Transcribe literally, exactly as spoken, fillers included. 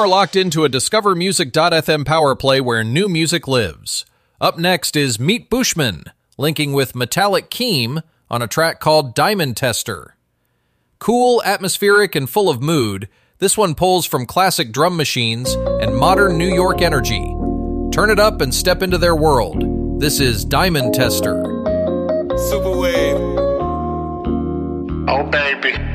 are locked into a Discover Music dot f m power play where new music lives. Up next is Meet Bushman, linking with Metallic Keem on a track called Diamond Tester. Cool, atmospheric, and full of mood, this one pulls from classic drum machines and modern New York energy. Turn it up and step into their world. This is Diamond Tester. Superwave. Oh, baby.